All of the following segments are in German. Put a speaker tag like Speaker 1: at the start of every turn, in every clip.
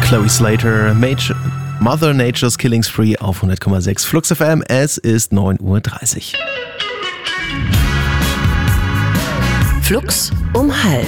Speaker 1: Chloe Slater, Mother Nature's Killing Spree auf 100,6 Flux FM. Es ist 9:30 Uhr.
Speaker 2: Flux um 12:30.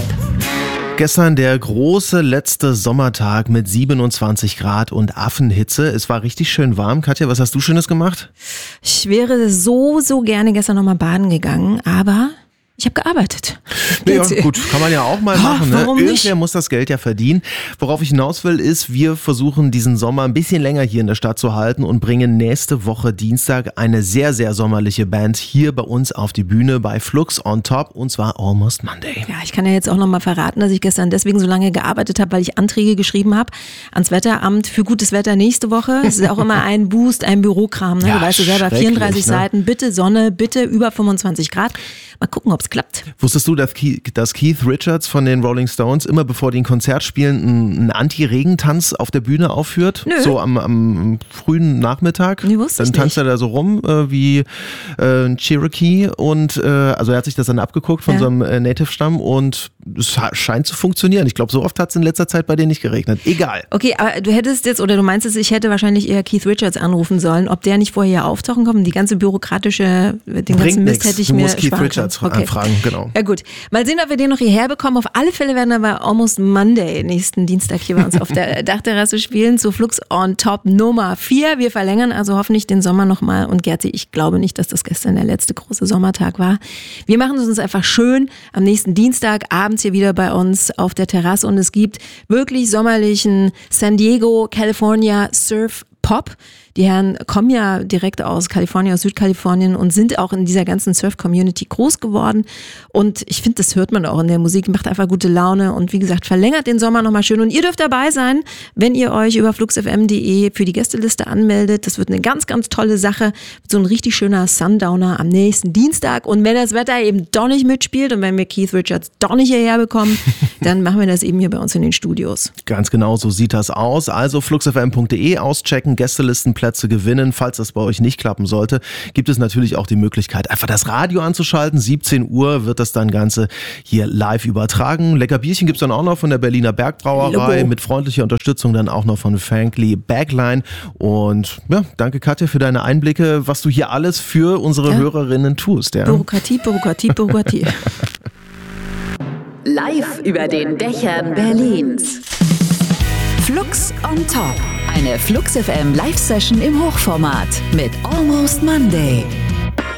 Speaker 1: Gestern der große letzte Sommertag mit 27 Grad und Affenhitze. Es war richtig schön warm. Katja, was hast du Schönes gemacht?
Speaker 3: Ich wäre so gerne gestern nochmal baden gegangen, aber ich habe gearbeitet.
Speaker 1: Ja, gut, kann man ja auch mal machen. Ne?
Speaker 3: Warum nicht?
Speaker 1: Irgendwer muss das Geld ja verdienen. Worauf ich hinaus will, ist, wir versuchen diesen Sommer ein bisschen länger hier in der Stadt zu halten und bringen nächste Woche Dienstag eine sehr, sehr sommerliche Band hier bei uns auf die Bühne bei Flux on Top, und zwar Almost Monday.
Speaker 3: Ja, ich kann ja jetzt auch nochmal verraten, dass ich gestern deswegen so lange gearbeitet habe, weil ich Anträge geschrieben habe ans Wetteramt für gutes Wetter nächste Woche. Es ist auch immer ein Boost, ein Bürokram. Ne?
Speaker 1: Ja,
Speaker 3: du weißt du selber, 34 Seiten, bitte Sonne, bitte über 25 Grad. Mal gucken, ob es klappt.
Speaker 1: Wusstest du, dass Keith Richards von den Rolling Stones immer bevor die ein Konzert spielen einen Anti-Regentanz auf der Bühne aufführt?
Speaker 3: Nö.
Speaker 1: So am frühen Nachmittag?
Speaker 3: Nee, wusste ich
Speaker 1: dann tanzt er da so rum wie ein Cherokee und also er hat sich das dann abgeguckt von so einem Native-Stamm und es scheint zu funktionieren. Ich glaube, so oft hat es in letzter Zeit bei denen nicht geregnet. Egal.
Speaker 3: Okay, aber du hättest jetzt, oder du meinst es, ich hätte wahrscheinlich eher Keith Richards anrufen sollen, ob der nicht vorher auftauchen kommt. Die ganze bürokratische, den
Speaker 1: Bringt
Speaker 3: ganzen Mist
Speaker 1: nix.
Speaker 3: hätte ich
Speaker 1: Du
Speaker 3: mir
Speaker 1: musst Keith
Speaker 3: sparen
Speaker 1: Richards
Speaker 3: können. Okay.
Speaker 1: anfragen, genau.
Speaker 3: Ja gut, mal sehen, ob wir den noch hierher bekommen. Auf alle Fälle werden wir bei Almost Monday nächsten Dienstag hier bei uns auf der Dachterrasse spielen zu Flux on Top Nummer 4. Wir verlängern also hoffentlich den Sommer nochmal. Und Gerti, ich glaube nicht, dass das gestern der letzte große Sommertag war. Wir machen es uns einfach schön am nächsten Dienstag abends hier wieder bei uns auf der Terrasse und es gibt wirklich sommerlichen San Diego, California Surf Pop. Die Herren kommen ja direkt aus Kalifornien, aus Südkalifornien und sind auch in dieser ganzen Surf-Community groß geworden. Und ich finde, das hört man auch in der Musik, macht einfach gute Laune und wie gesagt, verlängert den Sommer nochmal schön. Und ihr dürft dabei sein, wenn ihr euch über fluxfm.de für die Gästeliste anmeldet. Das wird eine ganz, ganz tolle Sache. So ein richtig schöner Sundowner am nächsten Dienstag. Und wenn das Wetter eben doch nicht mitspielt und wenn wir Keith Richards doch nicht hierher bekommen, dann machen wir das eben hier bei uns in den Studios.
Speaker 1: Ganz genau, so sieht das aus. Also fluxfm.de auschecken, Gästelistenplätze gewinnen. Falls das bei euch nicht klappen sollte, gibt es natürlich auch die Möglichkeit, einfach das Radio anzuschalten. 17 Uhr wird das dann Ganze hier live übertragen. Lecker Bierchen gibt es dann auch noch von der Berliner Bergbrauerei,
Speaker 3: Logo.
Speaker 1: mit freundlicher Unterstützung dann auch noch von Frankly Bagline. Und ja, danke Katja für deine Einblicke, was du hier alles für unsere Hörerinnen tust. Ja.
Speaker 3: Bürokratie.
Speaker 2: Live über den Dächern Berlins. Flux on Top. Eine Flux FM Live-Session im Hochformat mit Almost Monday.